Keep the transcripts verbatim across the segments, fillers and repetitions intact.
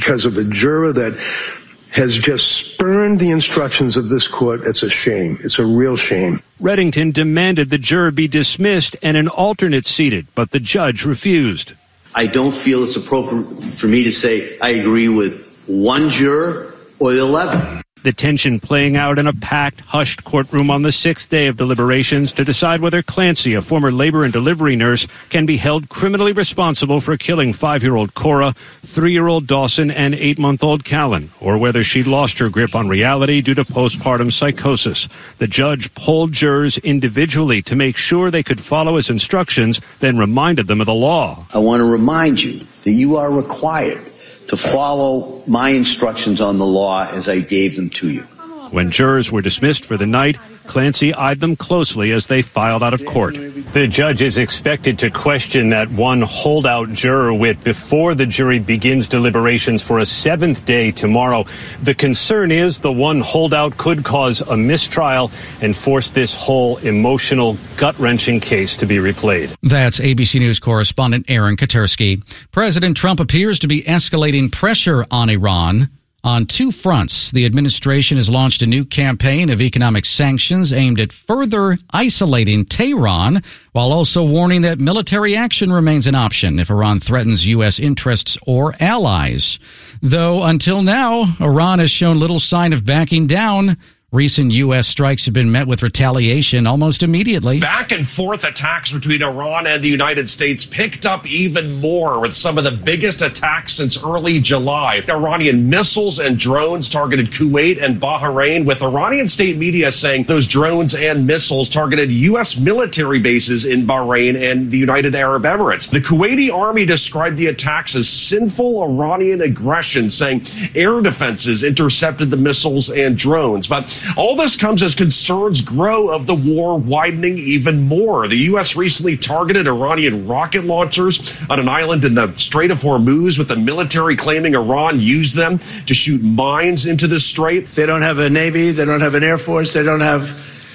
because of a juror that has just spurned the instructions of this court. It's a shame. It's a real shame. Reddington demanded the juror be dismissed and an alternate seated, but the judge refused. I don't feel it's appropriate for me to say I agree with one juror or eleven. The tension playing out in a packed, hushed courtroom on the sixth day of deliberations to decide whether Clancy, a former labor and delivery nurse, can be held criminally responsible for killing five-year-old Cora, three-year-old Dawson, and eight-month-old Callan, or whether she lost her grip on reality due to postpartum psychosis. The judge polled jurors individually to make sure they could follow his instructions, then reminded them of the law. I want to remind you that you are required to follow my instructions on the law as I gave them to you. When jurors were dismissed for the night, Clancy eyed them closely as they filed out of court. The judge is expected to question that one holdout juror Witt before the jury begins deliberations for a seventh day tomorrow. The concern is the one holdout could cause a mistrial and force this whole emotional, gut-wrenching case to be replayed. That's A B C News correspondent Aaron Katersky. President Trump appears to be escalating pressure on Iran. On two fronts, the administration has launched a new campaign of economic sanctions aimed at further isolating Tehran, while also warning that military action remains an option if Iran threatens U S interests or allies. Though until now, Iran has shown little sign of backing down. Recent U S strikes have been met with retaliation almost immediately. Back and forth attacks between Iran and the United States picked up even more, with some of the biggest attacks since early July. Iranian missiles and drones targeted Kuwait and Bahrain, with Iranian state media saying those drones and missiles targeted U S military bases in Bahrain and the United Arab Emirates. The Kuwaiti army described the attacks as sinful Iranian aggression, saying air defenses intercepted the missiles and drones. But all this comes as concerns grow of the war widening even more. The U S recently targeted Iranian rocket launchers on an island in the Strait of Hormuz, with the military claiming Iran used them to shoot mines into the strait. They don't have a Navy, they don't have an Air Force, they don't have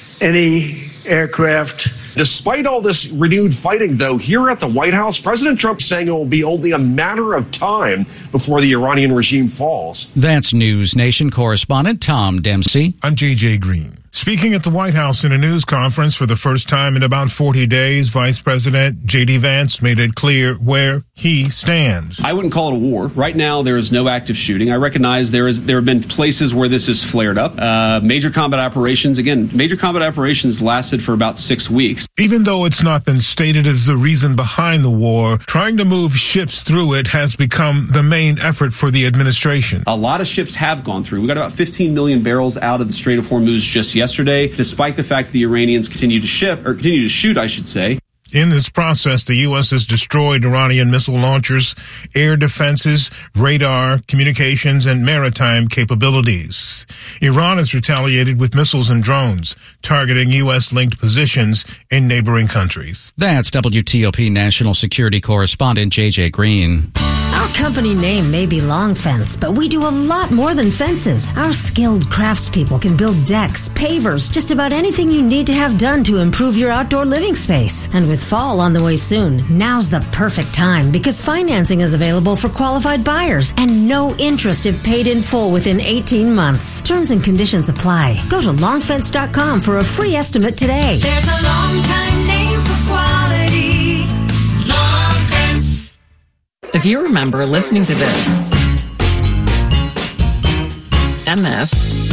any aircraft. Despite all this renewed fighting, though, here at the White House, President Trump saying it will be only a matter of time before the Iranian regime falls. That's News Nation correspondent Tom Dempsey. I'm J J Green. Speaking at the White House in a news conference for the first time in about forty days, Vice President J D Vance made it clear where he stands. I wouldn't call it a war. Right now, there is no active shooting. I recognize there is there have been places where this has flared up. Uh, major combat operations, again, major combat operations lasted for about six weeks. Even though it's not been stated as the reason behind the war, trying to move ships through it has become the main effort for the administration. A lot of ships have gone through. We got about fifteen million barrels out of the Strait of Hormuz just yesterday, despite the fact that the Iranians continue to ship, or continue to shoot, I should say. In this process, the U S has destroyed Iranian missile launchers, air defenses, radar, communications, and maritime capabilities. Iran has retaliated with missiles and drones, targeting U S-linked positions in neighboring countries. That's W T O P National Security Correspondent J J Green. Our company name may be Long Fence, but we do a lot more than fences. Our skilled craftspeople can build decks, pavers, just about anything you need to have done to improve your outdoor living space. And with fall on the way soon, now's the perfect time, because financing is available for qualified buyers and no interest if paid in full within eighteen months. Terms and conditions apply. Go to long fence dot com for a free estimate today. There's a long time name for quality. Long Fence. If you remember listening to this, and this,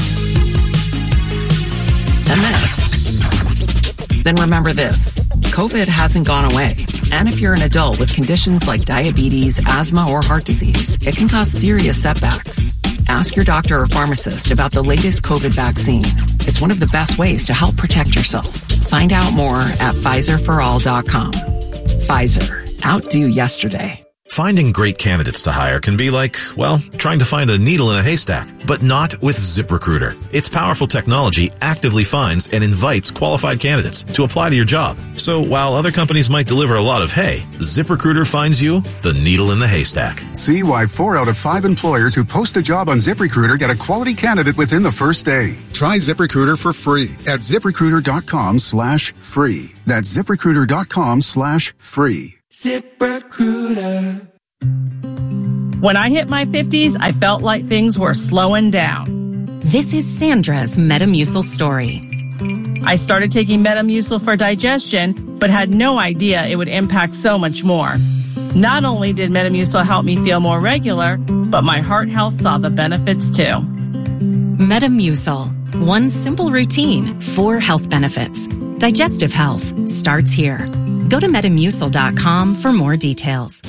and this, then remember this. COVID hasn't gone away. And if you're an adult with conditions like diabetes, asthma, or heart disease, it can cause serious setbacks. Ask your doctor or pharmacist about the latest COVID vaccine. It's one of the best ways to help protect yourself. Find out more at Pfizer for all dot com. Pfizer. Outdo yesterday. Finding great candidates to hire can be like, well, trying to find a needle in a haystack, but not with ZipRecruiter. Its powerful technology actively finds and invites qualified candidates to apply to your job. So while other companies might deliver a lot of hay, ZipRecruiter finds you the needle in the haystack. See why four out of five employers who post a job on ZipRecruiter get a quality candidate within the first day. Try ZipRecruiter for free at ZipRecruiter.com slash free. That's ZipRecruiter.com slash free. ZipRecruiter. When I hit my fifties, I felt like things were slowing down. This is Sandra's Metamucil story. I started taking Metamucil for digestion, but had no idea it would impact so much more. Not only did Metamucil help me feel more regular, but my heart health saw the benefits too. Metamucil. One simple routine, four health benefits. Digestive health starts here. Go to metamucil dot com for more details.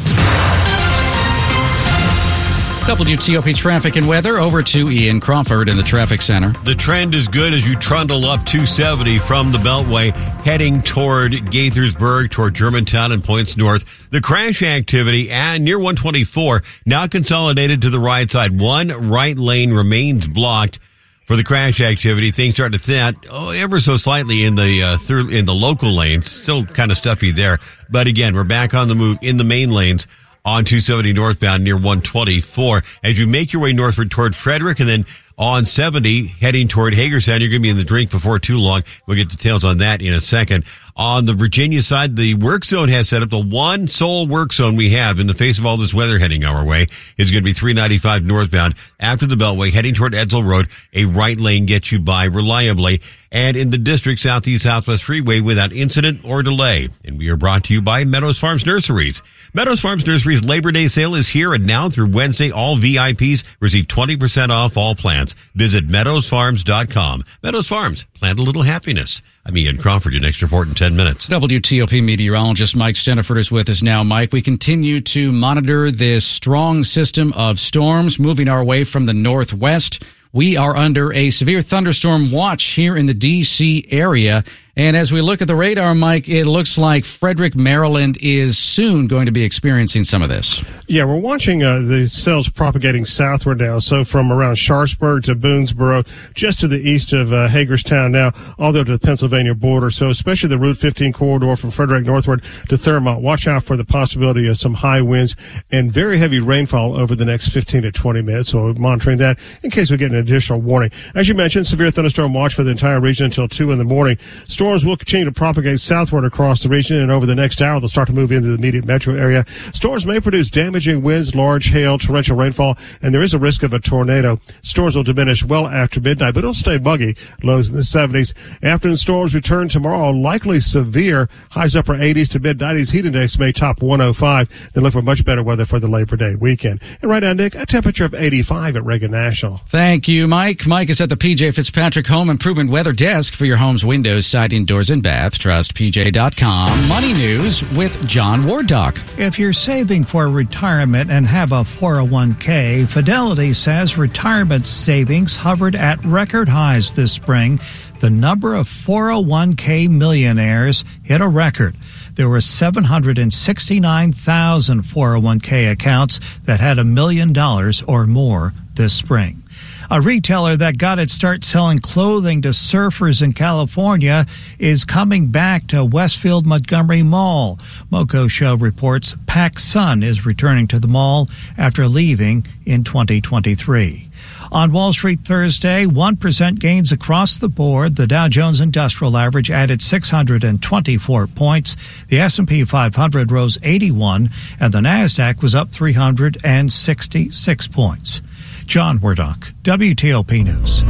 W T O P traffic and weather. Over to Ian Crawford in the traffic center. The trend is good as you trundle up two seventy from the Beltway, heading toward Gaithersburg, toward Germantown and points north. The crash activity and near one twenty-four now consolidated to the right side. One right lane remains blocked for the crash activity. Things start to thin oh, ever so slightly in the uh, through in the local lanes. Still kind of stuffy there, but again, we're back on the move in the main lanes on two seventy northbound near one twenty-four. As you make your way northward toward Frederick and then on seventy heading toward Hagerstown, you're going to be in the drink before too long. We'll get details on that in a second. On the Virginia side, the work zone has set up the one sole work zone we have in the face of all this weather heading our way is going to be three ninety-five northbound after the Beltway heading toward Edsall Road. A right lane gets you by reliably. And in the district, Southeast Southwest Freeway without incident or delay. And we are brought to you by Meadows Farms Nurseries. Meadows Farms Nurseries Labor Day sale is here and now through Wednesday. All V I Ps receive twenty percent off all plants. Visit meadows farms dot com. Meadows Farms, plant a little happiness. I'm Ian Crawford, your next report in ten minutes. W T O P meteorologist Mike Steniford is with us now. Mike, we continue to monitor this strong system of storms moving our way from the northwest. We are under a severe thunderstorm watch here in the D C area. And as we look at the radar, Mike, it looks like Frederick, Maryland is soon going to be experiencing some of this. Yeah, we're watching uh, the cells propagating southward now. So from around Sharpsburg to Boonesboro, just to the east of uh, Hagerstown now, all the way to the Pennsylvania border. So especially the Route fifteen corridor from Frederick northward to Thurmont. Watch out for the possibility of some high winds and very heavy rainfall over the next fifteen to twenty minutes. So we're monitoring that in case we get an additional warning. As you mentioned, severe thunderstorm watch for the entire region until two in the morning. Storms will continue to propagate southward across the region, and over the next hour, they'll start to move into the immediate metro area. Storms may produce damaging winds, large hail, torrential rainfall, and there is a risk of a tornado. Storms will diminish well after midnight, but it'll stay muggy, lows in the seventies. Afternoon storms return tomorrow, likely severe, highs upper eighties to mid-nineties. Heat index may top one oh five. Then look for much better weather for the Labor Day weekend. And right now, Nick, a temperature of eighty-five at Reagan National. Thank you, Mike. Mike is at the P J Fitzpatrick Home Improvement Weather Desk for your home's windows, siding, doors, and bath. Trust P J dot com. Money news with John Wardock. If you're saving for retirement and have a four oh one k, Fidelity says retirement savings hovered at record highs this spring. The number of four oh one k millionaires hit a record. There were seven hundred sixty-nine thousand four oh one k accounts that had a million dollars or more this spring. A retailer that got its start selling clothing to surfers in California is coming back to Westfield Montgomery Mall. Moco Show reports PacSun is returning to the mall after leaving in twenty twenty-three. On Wall Street Thursday, one percent gains across the board. The Dow Jones Industrial Average added six hundred twenty-four points. The S and P five hundred rose eighty-one, and the Nasdaq was up three hundred sixty-six points. John Wardock, W T O P News.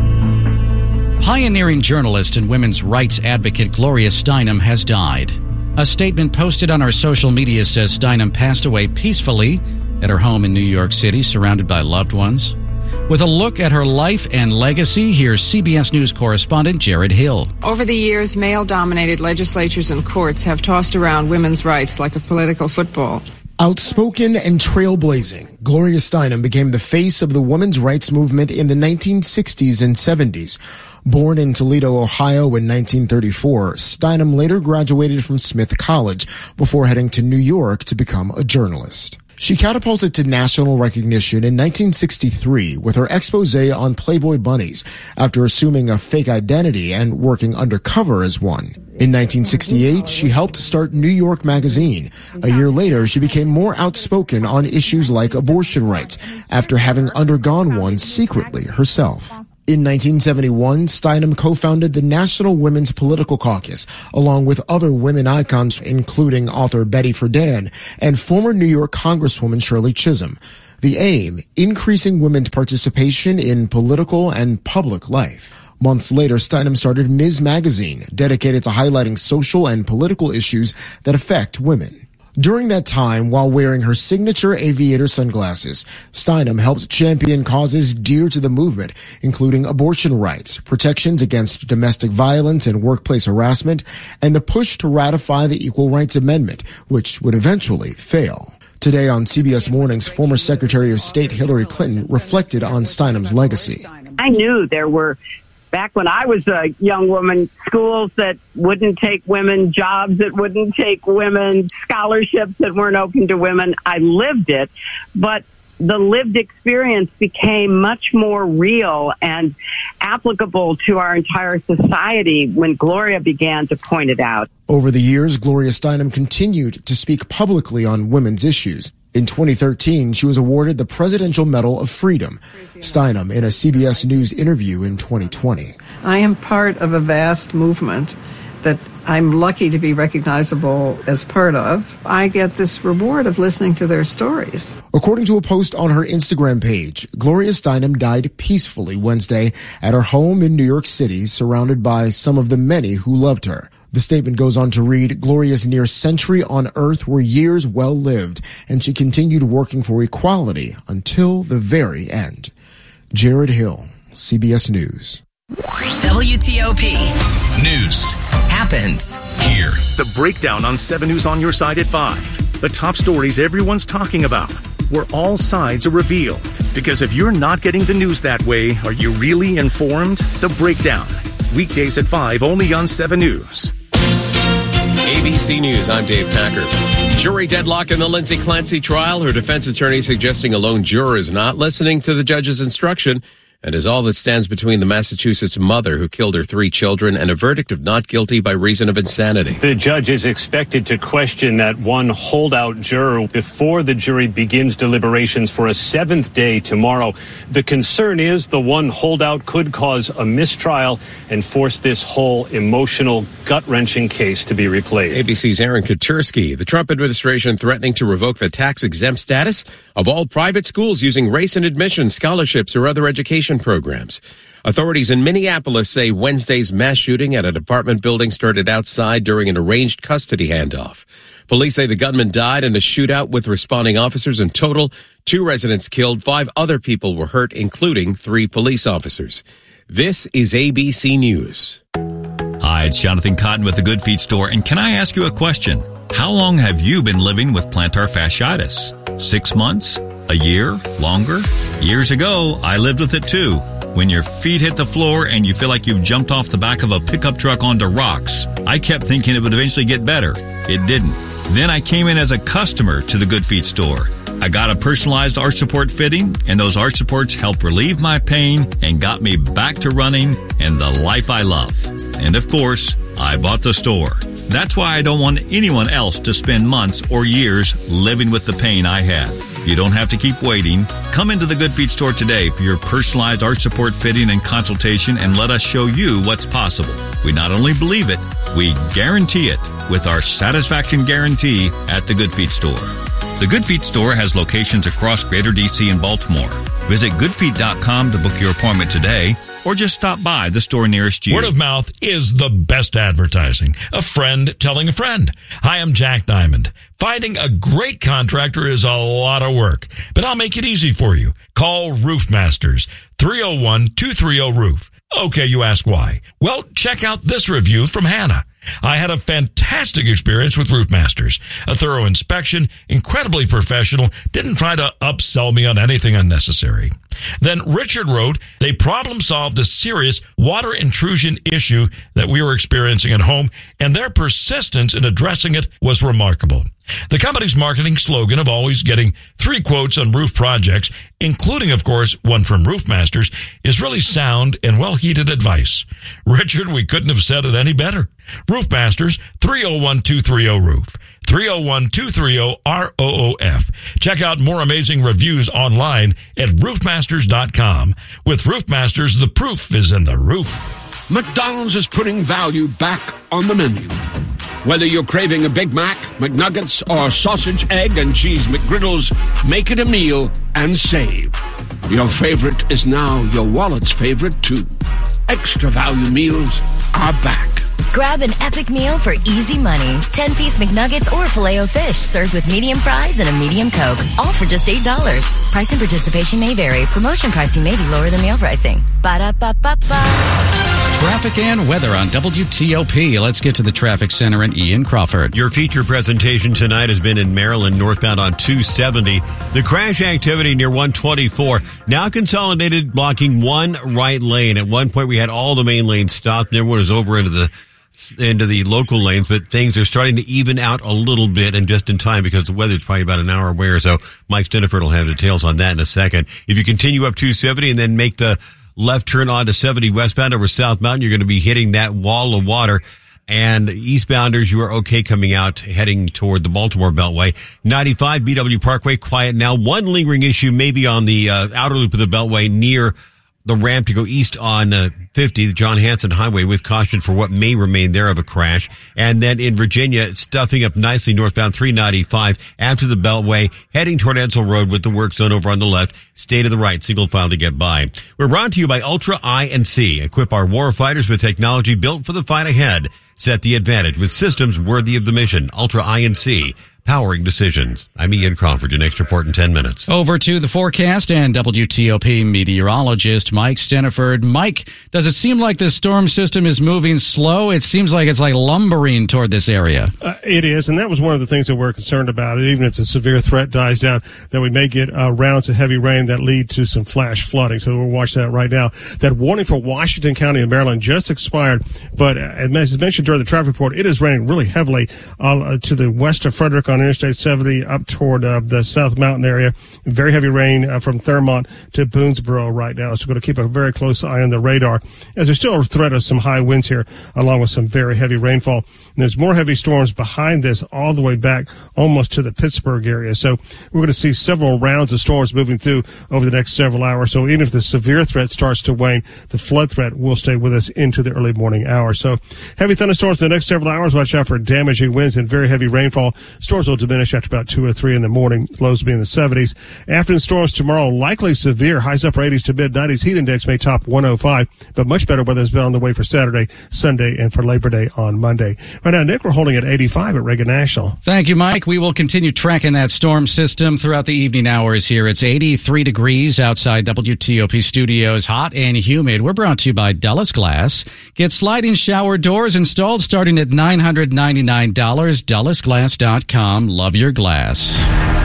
Pioneering journalist and women's rights advocate Gloria Steinem has died. A statement posted on our social media says Steinem passed away peacefully at her home in New York City, surrounded by loved ones. With a look at her life and legacy, here's C B S News correspondent Jared Hill. Over the years, male-dominated legislatures and courts have tossed around women's rights like a political football. Outspoken and trailblazing, Gloria Steinem became the face of the women's rights movement in the nineteen sixties and seventies. Born in Toledo, Ohio in nineteen thirty-four, Steinem later graduated from Smith College before heading to New York to become a journalist. She catapulted to national recognition in nineteen sixty-three with her expose on Playboy bunnies after assuming a fake identity and working undercover as one. In nineteen sixty-eight, she helped start New York Magazine. A year later, she became more outspoken on issues like abortion rights after having undergone one secretly herself. In nineteen seventy-one, Steinem co-founded the National Women's Political Caucus, along with other women icons, including author Betty Friedan and former New York Congresswoman Shirley Chisholm. The aim, increasing women's participation in political and public life. Months later, Steinem started Miz Magazine, dedicated to highlighting social and political issues that affect women. During that time, while wearing her signature aviator sunglasses, Steinem helped champion causes dear to the movement, including abortion rights, protections against domestic violence and workplace harassment, and the push to ratify the Equal Rights Amendment, which would eventually fail. Today on C B S Mornings, former Secretary of State Hillary Clinton reflected on Steinem's legacy. I knew there were, back when I was a young woman, schools that wouldn't take women, jobs that wouldn't take women, scholarships that weren't open to women. I lived it, but the lived experience became much more real and applicable to our entire society when Gloria began to point it out. Over the years, Gloria Steinem continued to speak publicly on women's issues. In twenty thirteen, she was awarded the Presidential Medal of Freedom. Steinem in a C B S News interview in twenty twenty. I am part of a vast movement that I'm lucky to be recognizable as part of. I get this reward of listening to their stories. According to a post on her Instagram page, Gloria Steinem died peacefully Wednesday at her home in New York City, surrounded by some of the many who loved her. The statement goes on to read, Gloria's near century on Earth were years well lived, and she continued working for equality until the very end. Jared Hill, C B S News. W T O P News happens here. The breakdown on seven News on your side at five. The top stories everyone's talking about, where all sides are revealed. Because if you're not getting the news that way, are you really informed? The Breakdown. Weekdays at five, only on seven News. A B C News, I'm Dave Packer. Jury deadlock in the Lindsay Clancy trial. Her defense attorney suggesting a lone juror is not listening to the judge's instruction and is all that stands between the Massachusetts mother who killed her three children and a verdict of not guilty by reason of insanity. The judge is expected to question that one holdout juror before the jury begins deliberations for a seventh day tomorrow. The concern is the one holdout could cause a mistrial and force this whole emotional, gut-wrenching case to be replayed. A B C's Aaron Katursky. The Trump administration threatening to revoke the tax-exempt status of all private schools using race and admission, scholarships, or other education programs. Authorities in Minneapolis say Wednesday's mass shooting at an apartment building started outside during an arranged custody handoff. Police say the gunman died in a shootout with responding officers. In total, two residents killed, five other people were hurt, including three police officers. This is A B C News. Hi, it's Jonathan Cotton with the Good Feet store, and can I ask you a question? How long have you been living with plantar fasciitis? Six months? A year? Longer? Years ago, I lived with it too. When your feet hit the floor and you feel like you've jumped off the back of a pickup truck onto rocks. I kept thinking it would eventually get better. It didn't. Then I came in as a customer to the Good Feet store. I got a personalized arch support fitting, and those arch supports helped relieve my pain and got me back to running and the life I love. And of course, I bought the store. That's why I don't want anyone else to spend months or years living with the pain I had. You don't have to keep waiting. Come into the Good Feet store today for your personalized arch support fitting and consultation, and let us show you what's possible. We not only believe it, we guarantee it with our satisfaction guarantee at the Good Feet store. The Good Feet store has locations across Greater D C and Baltimore. Visit good feet dot com to book your appointment today, or just stop by the store nearest you. Word of mouth is the best advertising. A friend telling a friend. Hi, I'm Jack Diamond. Finding a great contractor is a lot of work, but I'll make it easy for you. Call Roof Masters, three oh one, two three oh, roof. Okay, you ask why. Well, check out this review from Hannah. I had a fantastic experience with Roof Masters. A thorough inspection, incredibly professional, didn't try to upsell me on anything unnecessary. Then Richard wrote, they problem solved a serious water intrusion issue that we were experiencing at home, and their persistence in addressing it was remarkable. The company's marketing slogan of always getting three quotes on roof projects, including, of course, one from Roof Masters, is really sound and well-heeded advice. Richard, we couldn't have said it any better. Roof Masters, three oh one, two three oh, roof. three oh one, two three oh, R O O F. Check out more amazing reviews online at roof masters dot com. With Roof Masters, the proof is in the roof. McDonald's is putting value back on the menu. Whether you're craving a Big Mac, McNuggets, or sausage, egg, and cheese McGriddles, make it a meal and save. Your favorite is now your wallet's favorite, too. Extra value meals are back. Grab an epic meal for easy money. ten-piece McNuggets or Filet-O-Fish served with medium fries and a medium Coke. All for just eight dollars. Price and participation may vary. Promotion pricing may be lower than meal pricing. Ba-da-ba-ba-ba. Traffic and weather on W T O P. Let's get to the traffic center and Ian Crawford. Your feature presentation tonight has been in Maryland, northbound on two seventy. The crash activity near one twenty-four, now consolidated, blocking one right lane. At one point, we had all the main lanes stopped, and everyone was over into the into the local lanes, but things are starting to even out a little bit, and just in time because the weather's probably about an hour away or so. Mike Steniford will have details on that in a second. If you continue up two seventy and then make the left turn onto seventy westbound over South Mountain, you're going to be hitting that wall of water. And eastbounders, you are okay coming out, heading toward the Baltimore Beltway. ninety-five B W Parkway, quiet now. One lingering issue maybe on the uh, outer loop of the Beltway near the ramp to go east on uh, fifty, the John Hanson Highway, with caution for what may remain there of a crash. And then in Virginia, stuffing up nicely northbound three ninety-five after the Beltway, heading toward Edsel Road with the work zone over on the left. Stay to the right, single file to get by. We're brought to you by Ultra I and C. Equip our warfighters with technology built for the fight ahead. Set the advantage with systems worthy of the mission. Ultra I and C. Powering decisions. I'm Ian Crawford. Your next report in ten minutes. Over to the forecast and W T O P meteorologist Mike Steniford. Mike, does it seem like the storm system is moving slow? It seems like it's like lumbering toward this area. Uh, it is, and that was one of the things that we're concerned about. Even if the severe threat dies down, that we may get uh, rounds of heavy rain that lead to some flash flooding. So we're watching that right now. That warning for Washington County and Maryland just expired, but as mentioned during the traffic report, it is raining really heavily uh, to the west of Frederick on Interstate seventy up toward uh, the South Mountain area. Very heavy rain uh, from Thurmont to Boonesboro right now. So we're going to keep a very close eye on the radar, as there's still a threat of some high winds here, along with some very heavy rainfall. And there's more heavy storms behind this all the way back almost to the Pittsburgh area. So we're going to see several rounds of storms moving through over the next several hours. So even if the severe threat starts to wane, the flood threat will stay with us into the early morning hours. So heavy thunderstorms in the next several hours. Watch out for damaging winds and very heavy rainfall. Storms will diminish after about two or three in the morning. Lows will be in the seventies. Afternoon storms tomorrow, likely severe. Highs upper eighties to mid nineties. Heat index may top one oh five, but much better weather has been on the way for Saturday, Sunday, and for Labor Day on Monday. Right now, Nick, we're holding at eighty-five at Reagan National. Thank you, Mike. We will continue tracking that storm system throughout the evening hours here. It's eighty-three degrees outside W T O P studios, hot and humid. We're brought to you by Dulles Glass. Get sliding shower doors installed starting at nine hundred ninety-nine dollars. Dulles Glass dot com. Love your glass.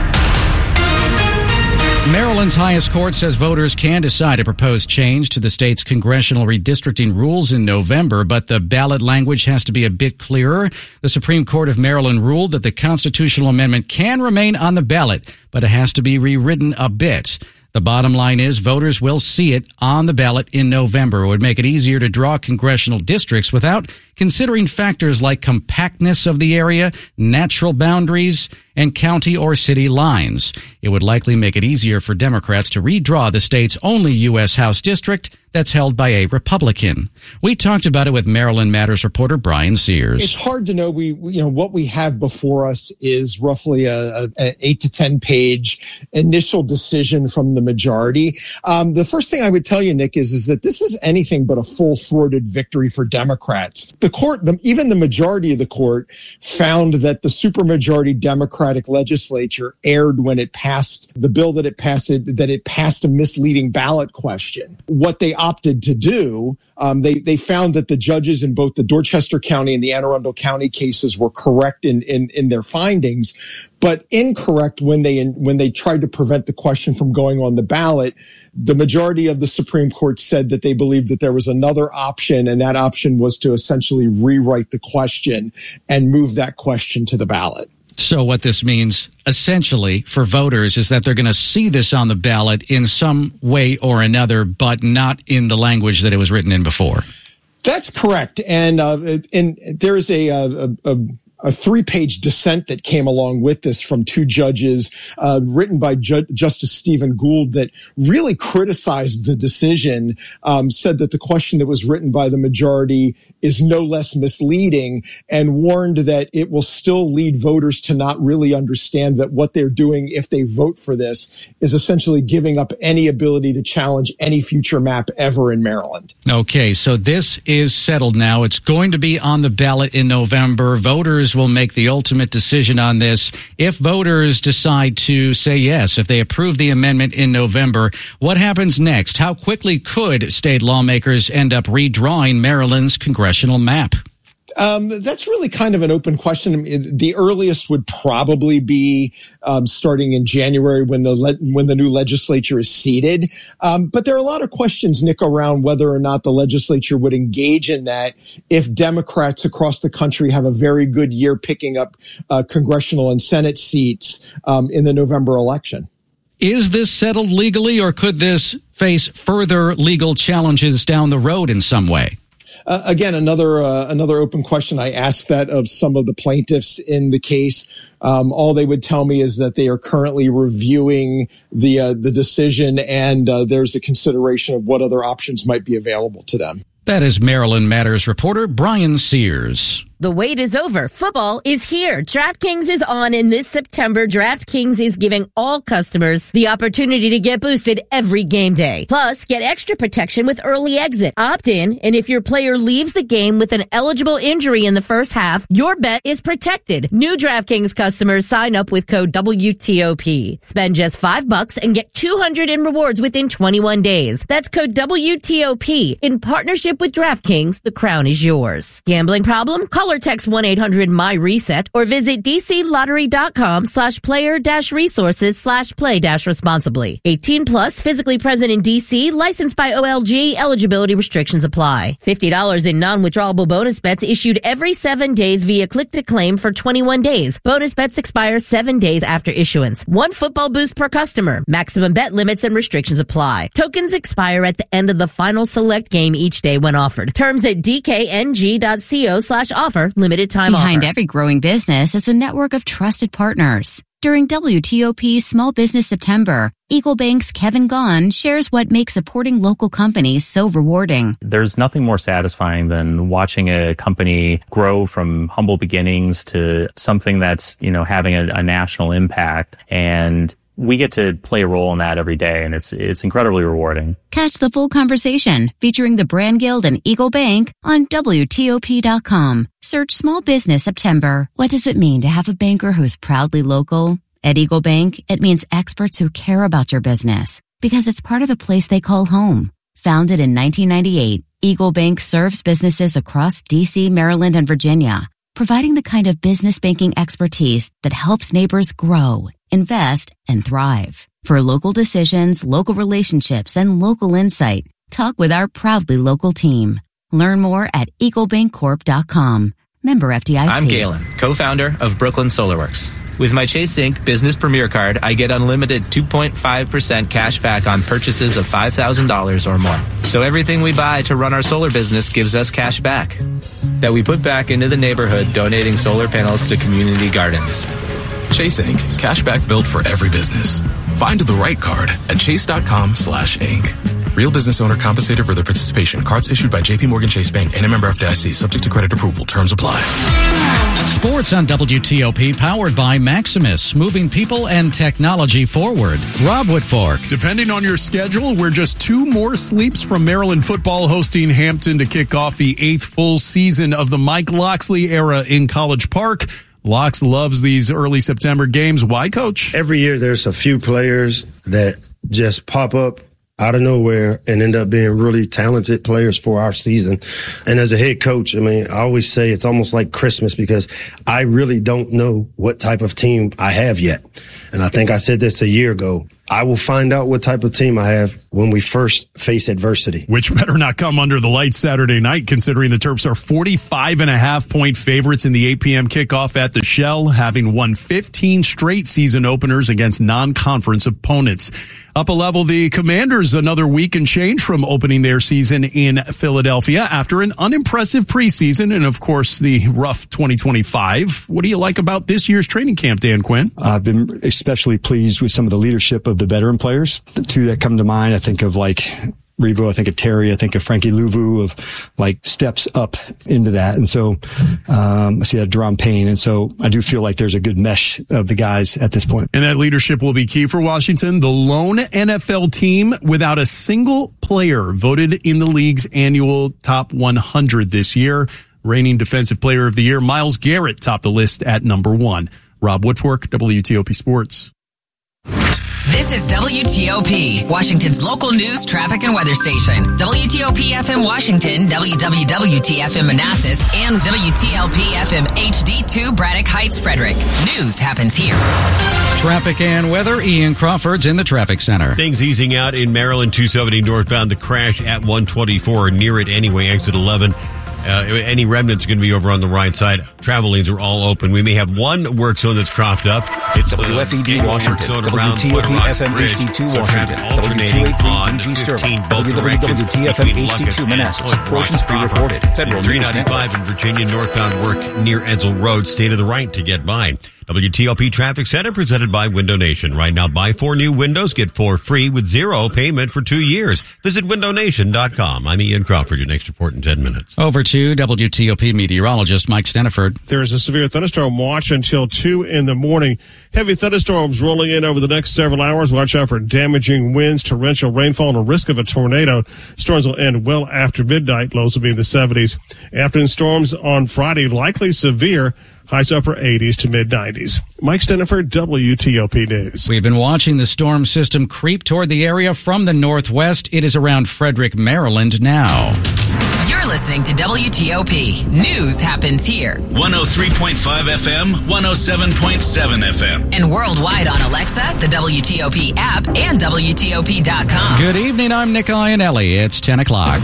Maryland's highest court says voters can decide to propose change to the state's congressional redistricting rules in November, but the ballot language has to be a bit clearer. The Supreme Court of Maryland ruled that the constitutional amendment can remain on the ballot, but it has to be rewritten a bit. The bottom line is voters will see it on the ballot in November. It would make it easier to draw congressional districts without considering factors like compactness of the area, natural boundaries, and county or city lines. It would likely make it easier for Democrats to redraw the state's only U S House district that's held by a Republican. We talked about it with Maryland Matters reporter Brian Sears. It's hard to know. We, you know, what we have before us is roughly a, a, an eight to ten page initial decision from the majority. Um, the first thing I would tell you, Nick, is, is that this is anything but a full-throated victory for Democrats. The court, the, even the majority of the court, found that the supermajority Democratic legislature erred when it passed the bill that it passed, that it passed a misleading ballot question. What they opted to do, um, they, they found that the judges in both the Dorchester County and the Anne Arundel County cases were correct in, in, in their findings, but incorrect when they, when they tried to prevent the question from going on the ballot. The majority of the Supreme Court said that they believed that there was another option, and that option was to essentially rewrite the question and move that question to the ballot. So what this means essentially for voters is that they're going to see this on the ballot in some way or another, but not in the language that it was written in before. That's correct. And, uh, and there is a, a, a a three-page dissent that came along with this from two judges, uh, written by Ju- Justice Stephen Gould, that really criticized the decision, um, said that the question that was written by the majority is no less misleading, and warned that it will still lead voters to not really understand that what they're doing if they vote for this is essentially giving up any ability to challenge any future map ever in Maryland. Okay, so this is settled now. It's going to be on the ballot in November. Voters will make the ultimate decision on this. If voters decide to say yes, if they approve the amendment in November, what happens next? How quickly could state lawmakers end up redrawing Maryland's congressional map? Um, that's really kind of an open question. I mean, the earliest would probably be um, starting in January when the le- when the new legislature is seated. Um, but there are a lot of questions, Nick, around whether or not the legislature would engage in that if Democrats across the country have a very good year picking up uh, congressional and Senate seats um, in the November election. Is this settled legally, or could this face further legal challenges down the road in some way? Uh, again, another uh, another open question. I asked that of some of the plaintiffs in the case. Um, all they would tell me is that they are currently reviewing the uh, the decision, and uh, there's a consideration of what other options might be available to them. That is Maryland Matters reporter Brian Sears. The wait is over. Football is here. DraftKings is on, and this September, DraftKings is giving all customers the opportunity to get boosted every game day. Plus, get extra protection with early exit. Opt in, and if your player leaves the game with an eligible injury in the first half, your bet is protected. New DraftKings customers sign up with code W T O P. Spend just five bucks and get two hundred in rewards within twenty-one days. That's code W T O P. In partnership with DraftKings, the crown is yours. Gambling problem? Call or text one eight hundred my reset or visit dclottery.com slash player dash resources slash play dash responsibly. eighteen plus, physically present in D C, licensed by O L G, eligibility restrictions apply. fifty dollars in non-withdrawable bonus bets issued every seven days via click to claim for twenty-one days. Bonus bets expire seven days after issuance. One football boost per customer. Maximum bet limits and restrictions apply. Tokens expire at the end of the final select game each day when offered. Terms at dkng.co slash offer. Limited time Behind offer. every growing business is a network of trusted partners. During W T O P Small Business September, Eagle Bank's Kevin Gaughan shares what makes supporting local companies so rewarding. There's nothing more satisfying than watching a company grow from humble beginnings to something that's, you know, having a, a national impact. And we get to play a role in that every day, and it's it's incredibly rewarding. Catch the full conversation featuring the Brand Guild and Eagle Bank on W T O P dot com. Search Small Business September. What does it mean to have a banker who's proudly local? At Eagle Bank, it means experts who care about your business because it's part of the place they call home. Founded in nineteen ninety-eight, Eagle Bank serves businesses across D C, Maryland, and Virginia, providing the kind of business banking expertise that helps neighbors grow, invest, and thrive. For local decisions, local relationships, and local insight, talk with our proudly local team. Learn more at eagle bank corp dot com. Member F D I C. I'm Galen, co-founder of Brooklyn SolarWorks. With my Chase Inc Business Premier Card, I get unlimited two point five percent cash back on purchases of five thousand dollars or more. So everything we buy to run our solar business gives us cash back that we put back into the neighborhood, donating solar panels to community gardens. Chase Incorporated. Cashback built for every business. Find the right card at chase.com slash Inc. Real business owner compensated for their participation. Cards issued by J P Morgan Chase Bank and a member F D I C. Subject to credit approval. Terms apply. Sports on W T O P, powered by Maximus, moving people and technology forward. Rob Woodfork. Depending on your schedule, we're just two more sleeps from Maryland football hosting Hampton to kick off the eighth full season of the Mike Locksley era in College Park. Locks loves these early September games. Why, Coach? Every year there's a few players that just pop up out of nowhere and end up being really talented players for our season. And as a head coach, I mean, I always say it's almost like Christmas because I really don't know what type of team I have yet. And I think I said this a year ago. I will find out what type of team I have when we first face adversity. Which better not come under the lights Saturday night, considering the Terps are forty-five and a half point favorites in the eight p.m. kickoff at the Shell, having won fifteen straight season openers against non-conference opponents. Up a level, the Commanders, another week and change from opening their season in Philadelphia after an unimpressive preseason and, of course, the rough twenty twenty-five. What do you like about this year's training camp, Dan Quinn? I've been especially pleased with some of the leadership of the veteran players. The two that come to mind, I think of like Revo, I think of Terry, I think of Frankie Louvu, of like steps up into that. And so um, I see that Jerome Payne. And so I do feel like there's a good mesh of the guys at this point. And that leadership will be key for Washington. The lone N F L team without a single player voted in the league's annual top one hundred this year. Reigning Defensive Player of the Year, Myles Garrett, topped the list at number one. Rob Woodfork, W T O P Sports. This is W T O P, Washington's local news, traffic, and weather station. W T O P F M Washington, W W W T F M Manassas, and W T L P F M H D two Braddock Heights, Frederick. News happens here. Traffic and weather, Ian Crawford's in the traffic center. Things easing out in Maryland, two seventy northbound. The crash at one twenty-four, near it anyway, exit eleven. Uh, any remnants going to be over on the right side. Travel lanes are all open. We may have one work zone that's crossed up. It's W F E D the Washington, W T O P F M H D two Washington, W two eighty-three B G Sterling, W W W T F M H D two Manassas. Portions pre-recorded. Federal three News ninety-five Network. in Virginia, northbound work near Edsel Road. Stay to the right to get by. W T L P Traffic Center presented by Window Nation. Right now, buy four new windows, get four free with zero payment for two years. Visit window nation dot com. I'm Ian Crawford. Your next report in ten minutes. Over to W T O P meteorologist Mike Steniford. There is a severe thunderstorm watch until two in the morning. Heavy thunderstorms rolling in over the next several hours. Watch out for damaging winds, torrential rainfall, and a risk of a tornado. Storms will end well after midnight. Lows will be in the seventies. Afternoon storms on Friday, likely severe. Highs upper eighties to mid nineties. Mike Steniford, W T O P News. We've been watching the storm system creep toward the area from the northwest. It is around Frederick, Maryland now. You're listening to W T O P. News happens here. one oh three point five F M, one oh seven point seven F M. And worldwide on Alexa, the W T O P app, and W T O P dot com. Good evening. I'm Nick Iannelli. It's ten o'clock.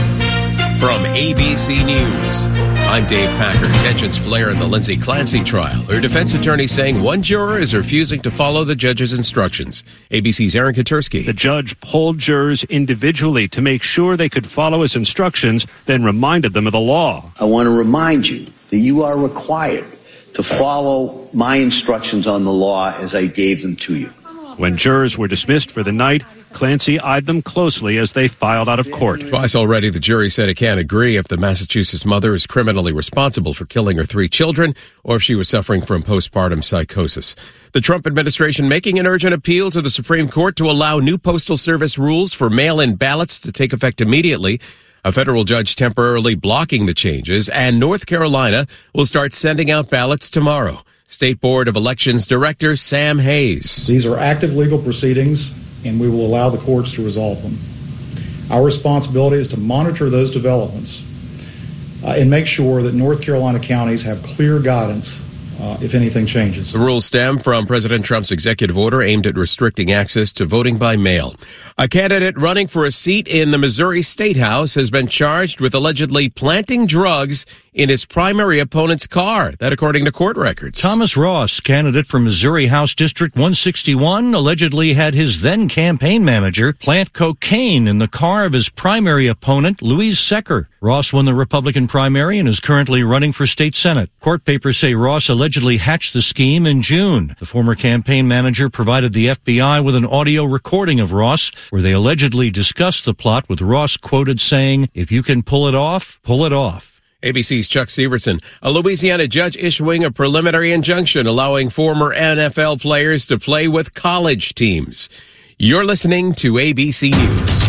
From A B C News, I'm Dave Packer. Tensions flare in the Lindsay Clancy trial. Her defense attorney saying one juror is refusing to follow the judge's instructions. A B C's Aaron Katersky. The judge polled jurors individually to make sure they could follow his instructions, then reminded them of the law. I want to remind you that you are required to follow my instructions on the law as I gave them to you. When jurors were dismissed for the night, Clancy eyed them closely as they filed out of court. Twice already, the jury said it can't agree if the Massachusetts mother is criminally responsible for killing her three children or if she was suffering from postpartum psychosis. The Trump administration making an urgent appeal to the Supreme Court to allow new Postal Service rules for mail-in ballots to take effect immediately. A federal judge temporarily blocking the changes, and North Carolina will start sending out ballots tomorrow. State Board of Elections Director Sam Hayes. These are active legal proceedings, and we will allow the courts to resolve them. Our responsibility is to monitor those developments uh, and make sure that North Carolina counties have clear guidance uh, if anything changes. The rules stem from President Trump's executive order aimed at restricting access to voting by mail. A candidate running for a seat in the Missouri State House has been charged with allegedly planting drugs in his primary opponent's car. That according to court records. Thomas Ross, candidate for Missouri House District one sixty-one, allegedly had his then campaign manager plant cocaine in the car of his primary opponent, Louise Secker. Ross won the Republican primary and is currently running for state senate. Court papers say Ross allegedly hatched the scheme in June. The former campaign manager provided the F B I with an audio recording of Ross where they allegedly discussed the plot, with Ross quoted saying, "If you can pull it off, pull it off." A B C's Chuck Severson. A Louisiana judge issuing a preliminary injunction allowing former N F L players to play with college teams. You're listening to A B C News.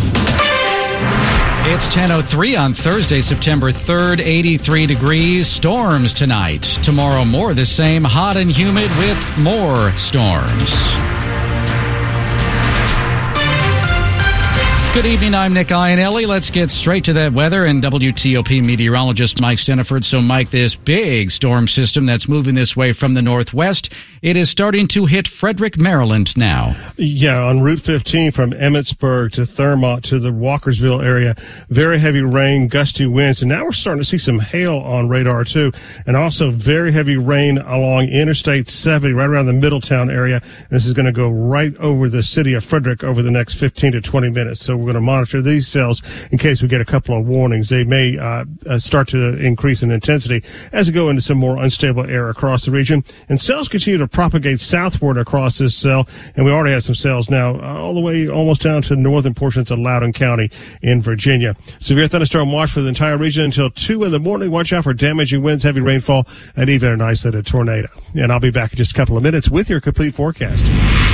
It's ten oh three on Thursday, September third, eighty-three degrees. Storms tonight. Tomorrow, more the same, hot and humid with more storms. Good evening, I'm Nick Iannelli. Let's get straight to that weather and W T O P meteorologist Mike Steniford. So, Mike, this big storm system that's moving this way from the northwest, it is starting to hit Frederick, Maryland now. Yeah, on Route fifteen from Emmitsburg to Thurmont to the Walkersville area, very heavy rain, gusty winds, and now we're starting to see some hail on radar too, and also very heavy rain along Interstate seventy right around the Middletown area. This is going to go right over the city of Frederick over the next fifteen to twenty minutes. So we're going to monitor these cells in case we get a couple of warnings. They may uh, uh, start to increase in intensity as we go into some more unstable air across the region. And cells continue to propagate southward across this cell, and we already have some cells now uh, all the way almost down to northern portions of Loudoun County in Virginia. Severe thunderstorm watch for the entire region until two in the morning. Watch out for damaging winds, heavy rainfall, and even an isolated tornado. And I'll be back in just a couple of minutes with your complete forecast.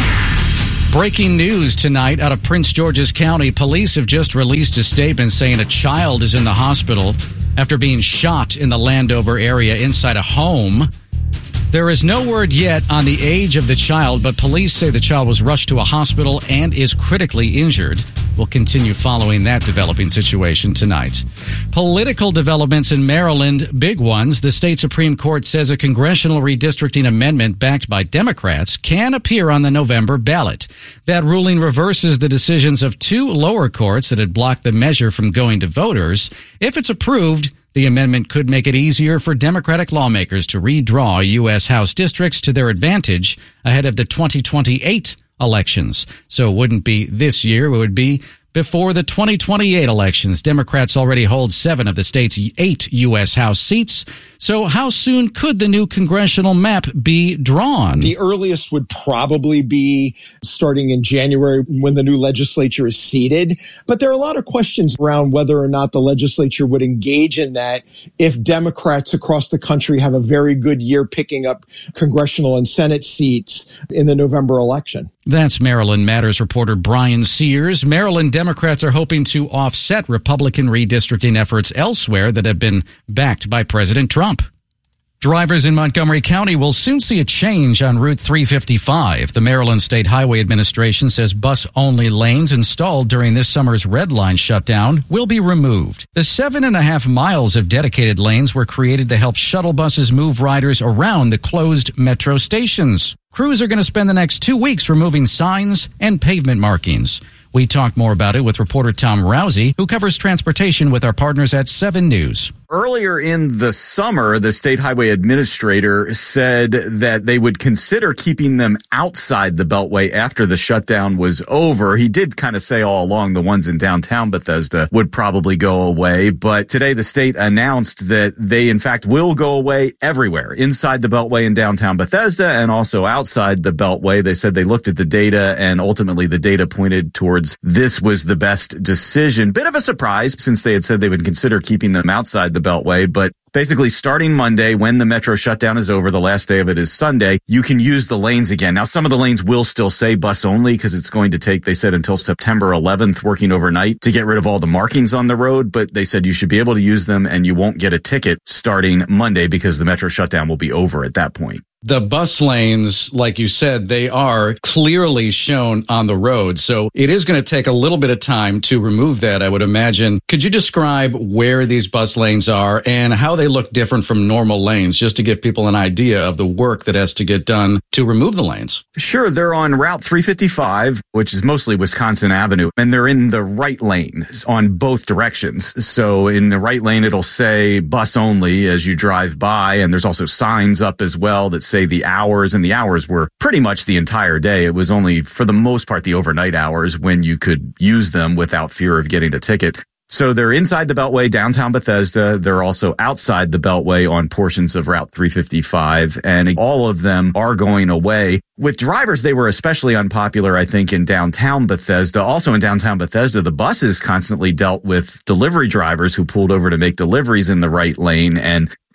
Breaking news tonight out of Prince George's County. Police have just released a statement saying a child is in the hospital after being shot in the Landover area inside a home. There is no word yet on the age of the child, but police say the child was rushed to a hospital and is critically injured. We'll continue following that developing situation tonight. Political developments in Maryland, big ones. The state Supreme Court says a congressional redistricting amendment backed by Democrats can appear on the November ballot. That ruling reverses the decisions of two lower courts that had blocked the measure from going to voters. If it's approved, the amendment could make it easier for Democratic lawmakers to redraw U S House districts to their advantage ahead of the twenty twenty-eight elections. So it wouldn't be this year, it would be before the twenty twenty-eight elections. Democrats already hold seven of the state's eight U S House seats. So how soon could the new congressional map be drawn? The earliest would probably be starting in January when the new legislature is seated. But there are a lot of questions around whether or not the legislature would engage in that if Democrats across the country have a very good year picking up congressional and Senate seats in the November election. That's Maryland Matters reporter Brian Sears. Maryland Democrats are hoping to offset Republican redistricting efforts elsewhere that have been backed by President Trump. Drivers in Montgomery County will soon see a change on Route three fifty-five. The Maryland State Highway Administration says bus-only lanes installed during this summer's Red Line shutdown will be removed. The seven and a half miles of dedicated lanes were created to help shuttle buses move riders around the closed metro stations. Crews are going to spend the next two weeks removing signs and pavement markings. We talk more about it with reporter Tom Rousey, who covers transportation with our partners at seven News. Earlier in the summer, the state highway administrator said that they would consider keeping them outside the Beltway after the shutdown was over. He did kind of say all along the ones in downtown Bethesda would probably go away. But today the state announced that they, in fact, will go away everywhere inside the Beltway in downtown Bethesda and also outside the Beltway. They said they looked at the data and ultimately the data pointed towards this was the best decision. Bit of a surprise since they had said they would consider keeping them outside the Beltway, but basically starting Monday, when the metro shutdown is over, the last day of it is Sunday, you can use the lanes again. Now, some of the lanes will still say bus only because it's going to take, they said, until September eleventh, working overnight to get rid of all the markings on the road. But they said you should be able to use them and you won't get a ticket starting Monday because the metro shutdown will be over at that point. The bus lanes, like you said, they are clearly shown on the road. So it is going to take a little bit of time to remove that, I would imagine. Could you describe where these bus lanes are and how they look different from normal lanes, just to give people an idea of the work that has to get done to remove the lanes? Sure. They're on Route three fifty-five, which is mostly Wisconsin Avenue, and they're in the right lane on both directions. So in the right lane, it'll say bus only as you drive by. And there's also signs up as well that say the hours, and the hours were pretty much the entire day. It was only, for the most part, the overnight hours when you could use them without fear of getting a ticket. So they're inside the Beltway, downtown Bethesda. They're also outside the Beltway on portions of Route three fifty-five, and all of them are going away. With drivers, they were especially unpopular, I think, in downtown Bethesda. Also in downtown Bethesda, the buses constantly dealt with delivery drivers who pulled over to make deliveries in the right lane, and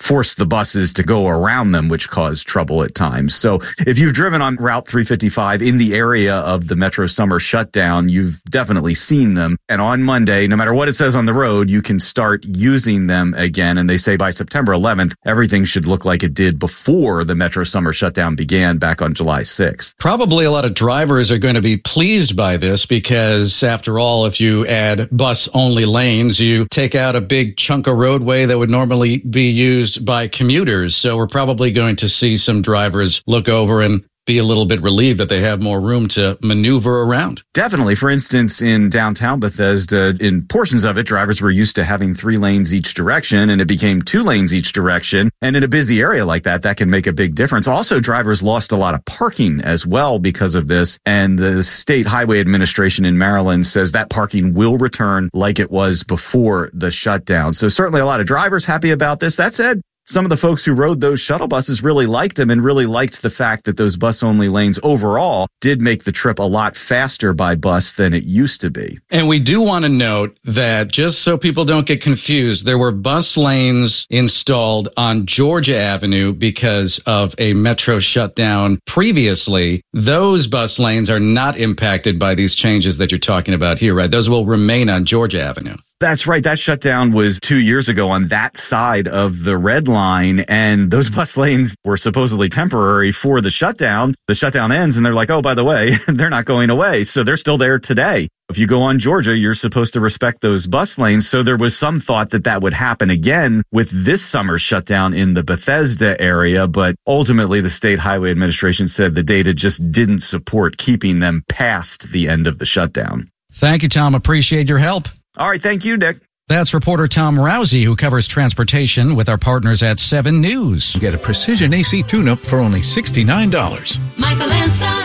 forced the buses to go around them, which caused trouble at times. So if you've driven on Route three fifty-five in the area of the Metro summer shutdown, you've definitely seen them. And on Monday, no matter what it says on the road, you can start using them again. And they say by September eleventh, everything should look like it did before the Metro summer shutdown began back on July sixth. Probably a lot of drivers are going to be pleased by this because, after all, if you add bus-only lanes, you take out a big chunk of roadway that would normally be used by commuters. So we're probably going to see some drivers look over and be a little bit relieved that they have more room to maneuver around. Definitely. For instance, in downtown Bethesda, in portions of it, drivers were used to having three lanes each direction, and it became two lanes each direction. And in a busy area like that, that can make a big difference. Also, drivers lost a lot of parking as well because of this. And the State Highway Administration in Maryland says that parking will return like it was before the shutdown. So certainly a lot of drivers happy about this. That said, some of the folks who rode those shuttle buses really liked them and really liked the fact that those bus-only lanes overall did make the trip a lot faster by bus than it used to be. And we do want to note that, just so people don't get confused, there were bus lanes installed on Georgia Avenue because of a Metro shutdown previously. Those bus lanes are not impacted by these changes that you're talking about here, right? Those will remain on Georgia Avenue. That's right. That shutdown was two years ago on that side of the red line, and those bus lanes were supposedly temporary for the shutdown. The shutdown ends, and they're like, oh, by the way, they're not going away. So they're still there today. If you go on Georgia, you're supposed to respect those bus lanes. So there was some thought that that would happen again with this summer's shutdown in the Bethesda area. But ultimately, the State Highway Administration said the data just didn't support keeping them past the end of the shutdown. Thank you, Tom. Appreciate your help. All right. Thank you, Nick. That's reporter Tom Rousey, who covers transportation with our partners at seven News. Get a Precision A C tune-up for only sixty-nine dollars. Michael and Son.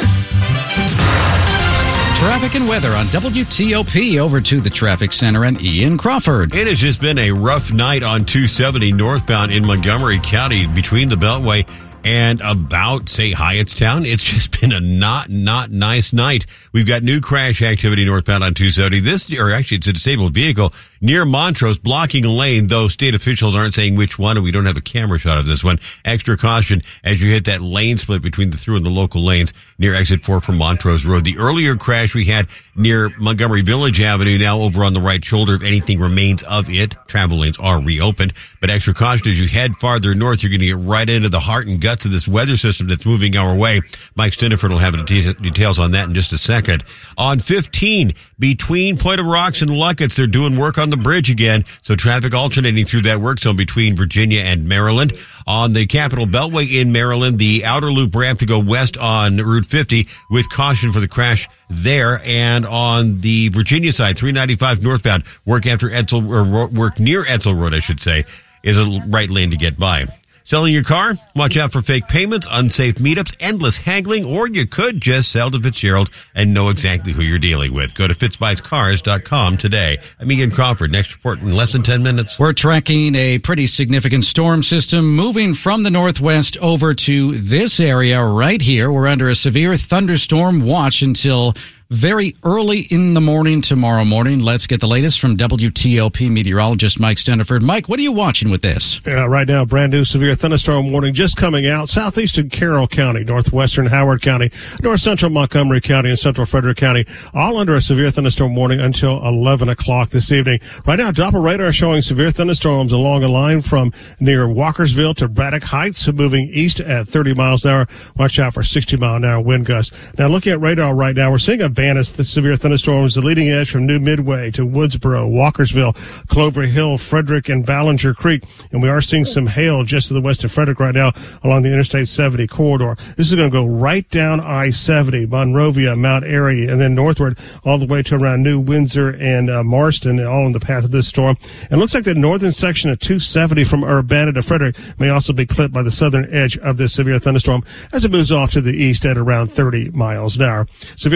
Traffic and weather on W T O P. Over to the traffic center and Ian Crawford. It has just been a rough night on two seventy northbound in Montgomery County between the Beltway and about, say, Hyattstown. It's just been a not, not nice night. We've got new crash activity northbound on two seventy. This, or actually it's a disabled vehicle near Montrose blocking a lane, though state officials aren't saying which one, and we don't have a camera shot of this one. Extra caution as you hit that lane split between the through and the local lanes near exit four from Montrose Road. The earlier crash we had near Montgomery Village Avenue, now over on the right shoulder, if anything remains of it. Travel lanes are reopened, but extra caution as you head farther north. You're going to get right into the heart and guts of this weather system that's moving our way. Mike Stiniford will have the de- details on that in just a second. On fifteen, between Point of Rocks and Luckett's, they're doing work on the bridge again, so traffic alternating through that work zone between Virginia and Maryland. On the Capital Beltway in Maryland, the outer loop ramp to go west on Route fifty with caution for the crash there. And on the Virginia side, three ninety-five northbound, work after Edsel, or work near Edsel Road, I should say, is a right lane to get by. Selling your car? Watch out for fake payments, unsafe meetups, endless haggling, or you could just sell to Fitzgerald and know exactly who you're dealing with. Go to fitz buys cars dot com today. I'm Ian Crawford. Next report in less than ten minutes. We're tracking a pretty significant storm system moving from the northwest over to this area right here. We're under a severe thunderstorm watch until very early in the morning tomorrow morning. Let's get the latest from W T O P meteorologist Mike Steniford. Mike, what are you watching with this? Yeah, right now, brand new severe thunderstorm warning just coming out. Southeastern Carroll County, northwestern Howard County, north central Montgomery County, and central Frederick County, all under a severe thunderstorm warning until eleven o'clock this evening. Right now, Doppler radar showing severe thunderstorms along a line from near Walkersville to Braddock Heights, moving east at thirty miles an hour. Watch out for sixty mile an hour wind gusts. Now, looking at radar right now, we're seeing a band of the severe thunderstorms, the leading edge from New Midway to Woodsboro, Walkersville, Clover Hill, Frederick, and Ballinger Creek. And we are seeing some hail just to the west of Frederick right now along the Interstate seventy corridor. This is going to go right down I seventy, Monrovia, Mount Airy, and then northward all the way to around New Windsor and uh, Marston, all in the path of this storm. And it looks like the northern section of two seventy from Urbana to Frederick may also be clipped by the southern edge of this severe thunderstorm as it moves off to the east at around thirty miles an hour. Severe thunderstorm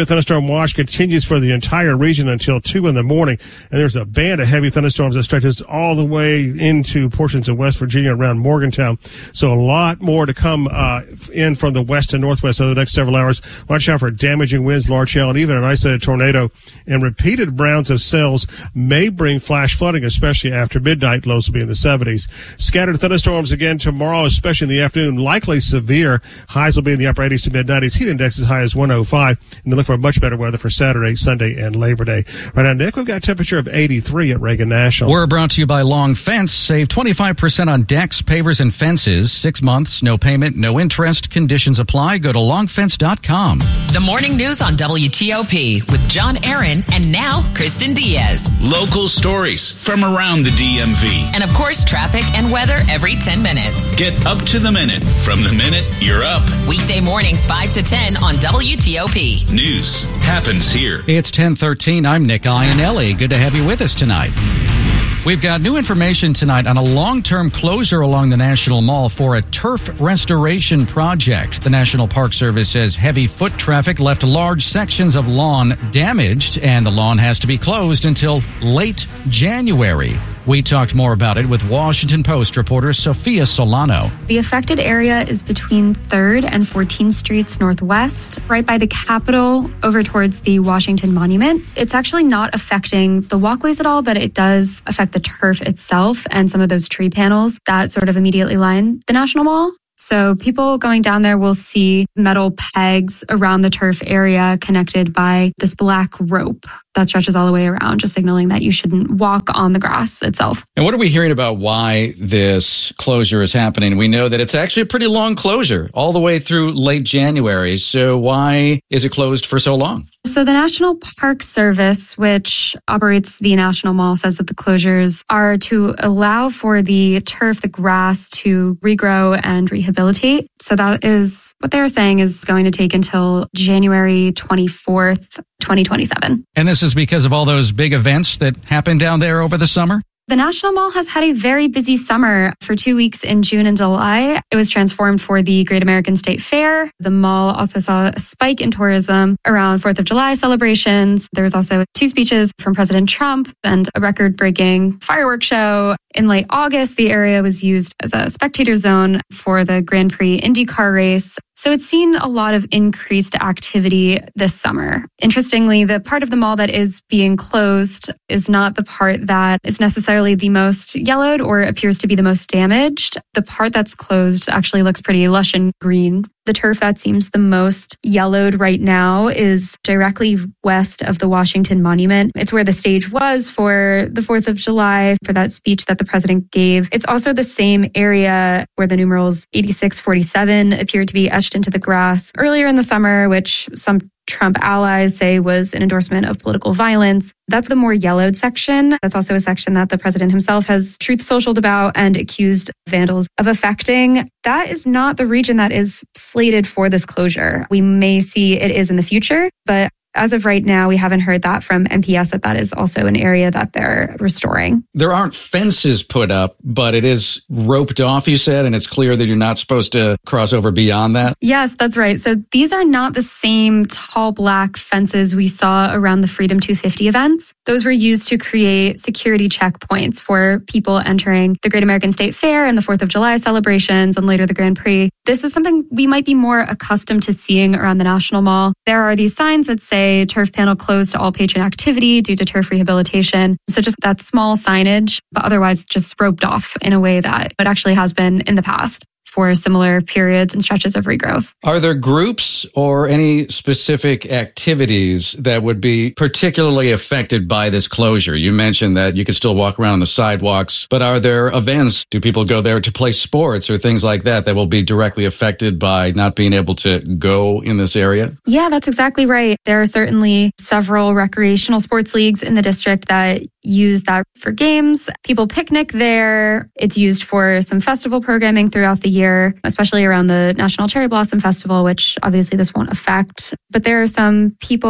watch continues for the entire region until two in the morning. And there's a band of heavy thunderstorms that stretches all the way into portions of West Virginia around Morgantown. So a lot more to come uh, in from the west and northwest over the next several hours. Watch out for damaging winds, large hail, and even an isolated tornado. And repeated rounds of cells may bring flash flooding, especially after midnight. Lows will be in the seventies. Scattered thunderstorms again tomorrow, especially in the afternoon. Likely severe. Highs will be in the upper eighties to mid nineties. Heat index as high as one oh five. And they look for much better weather for Saturday, Sunday, and Labor Day. Right now, Nick, we've got a temperature of eighty-three at Reagan National. We're brought to you by Long Fence. Save twenty-five percent on decks, pavers, and fences. Six months, no payment, no interest. Conditions apply. Go to long fence dot com. The morning news on W T O P with John Aaron and now Kristen Diaz. Local stories from around the D M V. And of course, traffic and weather every ten minutes. Get up to the minute from the minute you're up. Weekday mornings five to ten on W T O P. News happens here. It's ten thirteen. I'm Nick Iannelli. Good to have you with us tonight. We've got new information tonight on a long-term closure along the National Mall for a turf restoration project. The National Park Service says heavy foot traffic left large sections of lawn damaged, and the lawn has to be closed until late January. We talked more about it with Washington Post reporter Sophia Solano. The affected area is between third and fourteenth Streets Northwest, right by the Capitol, over towards the Washington Monument. It's actually not affecting the walkways at all, but it does affect the turf itself and some of those tree panels that sort of immediately line the National Mall. So people going down there will see metal pegs around the turf area connected by this black rope that stretches all the way around, just signaling that you shouldn't walk on the grass itself. And what are we hearing about why this closure is happening? We know that it's actually a pretty long closure all the way through late January. So why is it closed for so long? So the National Park Service, which operates the National Mall, says that the closures are to allow for the turf, the grass to regrow and rehabilitate. So that is what they're saying is going to take until January twenty-fourth, twenty twenty-seven. And this is because of all those big events that happened down there over the summer? The National Mall has had a very busy summer for two weeks in June and July. It was transformed for the Great American State Fair. The mall also saw a spike in tourism around fourth of July celebrations. There was also two speeches from President Trump and a record-breaking fireworks show. In late August, the area was used as a spectator zone for the Grand Prix IndyCar race. So it's seen a lot of increased activity this summer. Interestingly, the part of the mall that is being closed is not the part that is necessarily the most yellowed or appears to be the most damaged. The part that's closed actually looks pretty lush and green. The turf that seems the most yellowed right now is directly west of the Washington Monument. It's where the stage was for the fourth of July, for that speech that the president gave. It's also the same area where the numerals eighty-six forty-seven appeared to be etched into the grass earlier in the summer, which some Trump allies say was an endorsement of political violence. That's the more yellowed section. That's also a section that the president himself has Truth Socialed about and accused vandals of affecting. That is not the region that is slated for this closure. We may see it is in the future, but as of right now, we haven't heard that from M P S that that is also an area that they're restoring. There aren't fences put up, but it is roped off, you said, and it's clear that you're not supposed to cross over beyond that? Yes, that's right. So these are not the same tall black fences we saw around the Freedom two fifty events. Those were used to create security checkpoints for people entering the Great American State Fair and the fourth of July celebrations and later the Grand Prix. This is something we might be more accustomed to seeing around the National Mall. There are these signs that say turf panel closed to all patron activity due to turf rehabilitation. So just that small signage, but otherwise just roped off in a way that it actually has been in the past for similar periods and stretches of regrowth. Are there groups or any specific activities that would be particularly affected by this closure? You mentioned that you could still walk around on the sidewalks, but are there events? Do people go there to play sports or things like that that will be directly affected by not being able to go in this area? Yeah, that's exactly right. There are certainly several recreational sports leagues in the district that use that for games. People picnic there. It's used for some festival programming throughout the year, especially around the National Cherry Blossom Festival, which obviously this won't affect. But there are some people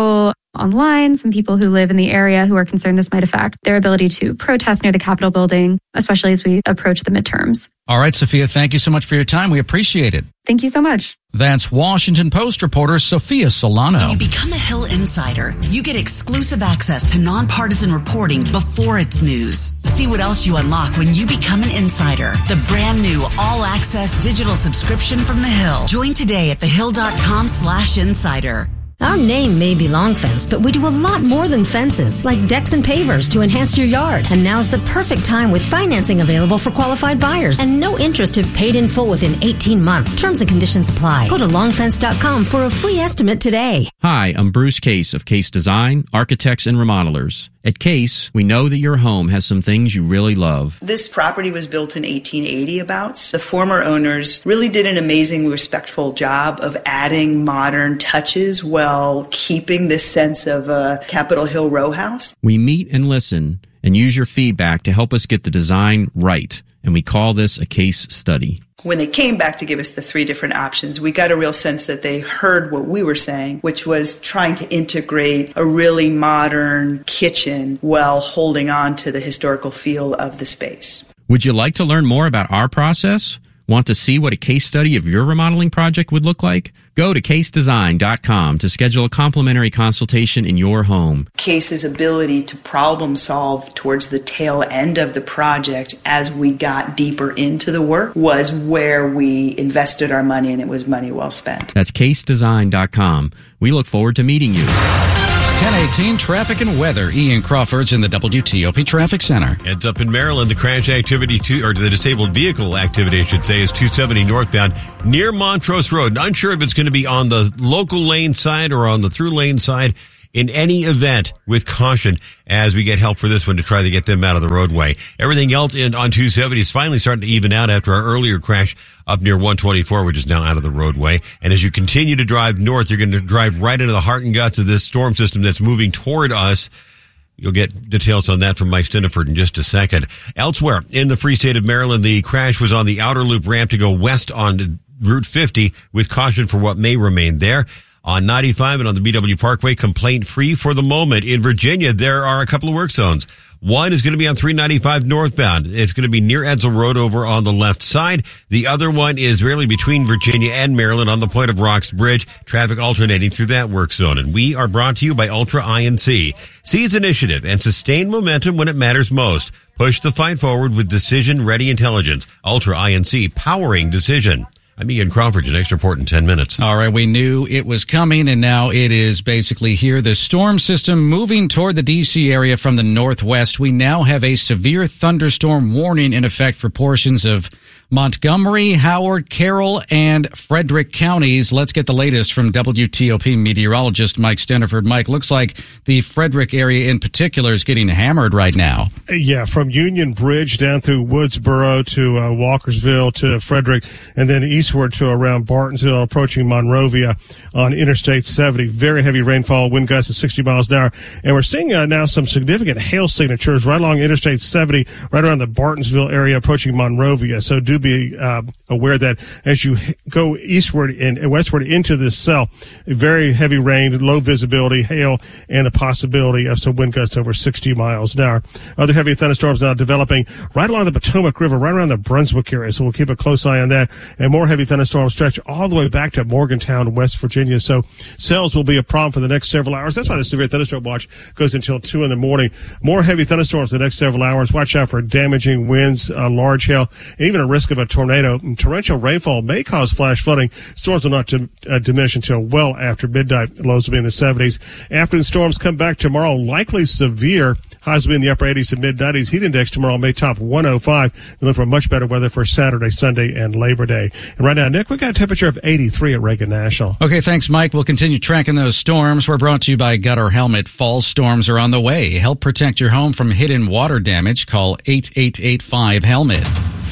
online, some people who live in the area who are concerned this might affect their ability to protest near the Capitol building, especially as we approach the midterms. All right, Sophia, thank you so much for your time. We appreciate it. Thank you so much. That's Washington Post reporter Sophia Solano. When you become a Hill Insider, you get exclusive access to nonpartisan reporting before it's news. See what else you unlock when you become an insider. The brand new all-access digital subscription from The Hill. Join today at thehill.com slash insider. Our name may be Long Fence, but we do a lot more than fences, like decks and pavers to enhance your yard. And now's the perfect time with financing available for qualified buyers and no interest if paid in full within eighteen months. Terms and conditions apply. Go to long fence dot com for a free estimate today. Hi, I'm Bruce Case of Case Design, Architects and Remodelers. At Case, we know that your home has some things you really love. This property was built in eighteen eighty abouts. The former owners really did an amazing, respectful job of adding modern touches while keeping this sense of a Capitol Hill row house. We meet and listen and use your feedback to help us get the design right, and we call this a case study. When they came back to give us the three different options, we got a real sense that they heard what we were saying, which was trying to integrate a really modern kitchen while holding on to the historical feel of the space. Would you like to learn more about our process? Want to see what a case study of your remodeling project would look like? Go to case design dot com to schedule a complimentary consultation in your home. Case's ability to problem solve towards the tail end of the project as we got deeper into the work was where we invested our money, and it was money well spent. That's case design dot com. We look forward to meeting you. ten eighteen traffic and weather. Ian Crawford's in the W T O P Traffic Center. Heads up in Maryland. The crash activity, to, or the disabled vehicle activity, I should say, is two seventy northbound near Montrose Road. Unsure if it's going to be on the local lane side or on the through lane side. In any event, with caution as we get help for this one to try to get them out of the roadway. Everything else in on two seventy is finally starting to even out after our earlier crash up near one twenty-four, which is now out of the roadway. And as you continue to drive north, you're going to drive right into the heart and guts of this storm system that's moving toward us. You'll get details on that from Mike Stiniford in just a second. Elsewhere in the free state of Maryland, the crash was on the outer loop ramp to go west on Route fifty with caution for what may remain there. On ninety-five and on the B W Parkway, complaint-free for the moment. In Virginia, there are a couple of work zones. One is going to be on three ninety-five northbound. It's going to be near Edsel Road over on the left side. The other one is really between Virginia and Maryland on the Point of Rocks Bridge. Traffic alternating through that work zone. And we are brought to you by Ultra I N C. Seize initiative and sustain momentum when it matters most. Push the fight forward with decision-ready intelligence. Ultra I N C, powering decision. I'm Ian Crawford. Your next report in ten minutes. All right. We knew it was coming, and now it is basically here. The storm system moving toward the D C area from the northwest. We now have a severe thunderstorm warning in effect for portions of Montgomery, Howard, Carroll, and Frederick counties. Let's get the latest from W T O P meteorologist Mike Stiniford. Mike, looks like the Frederick area in particular is getting hammered right now. Yeah, from Union Bridge down through Woodsboro to uh, Walkersville to Frederick, and then eastward to around Bartonsville, approaching Monrovia on Interstate seventy. Very heavy rainfall, wind gusts at sixty miles an hour. And we're seeing uh, now some significant hail signatures right along Interstate seventy, right around the Bartonsville area, approaching Monrovia. So do be uh, aware that as you go eastward and westward into this cell, very heavy rain, low visibility, hail, and the possibility of some wind gusts over sixty miles an hour. Other heavy thunderstorms now developing right along the Potomac River, right around the Brunswick area. So we'll keep a close eye on that. And more heavy thunderstorms stretch all the way back to Morgantown, West Virginia. So cells will be a problem for the next several hours. That's why the severe thunderstorm watch goes until two in the morning. More heavy thunderstorms the next several hours. Watch out for damaging winds, uh, large hail, and even a risk of a tornado. And torrential rainfall may cause flash flooding. Storms will not dim- uh, diminish until well after midnight. Lows will be in the seventies. Afternoon storms come back tomorrow, likely severe. Highs will be in the upper eighties and mid nineties. Heat index tomorrow may top one oh five. And look for much better weather for Saturday, Sunday, and Labor Day. And right now, Nick, we got a temperature of eighty-three at Reagan National. Okay, thanks, Mike. We'll continue tracking those storms. We're brought to you by Gutter Helmet. Fall storms are on the way. Help protect your home from hidden water damage. Call eight eight eight five HELMET.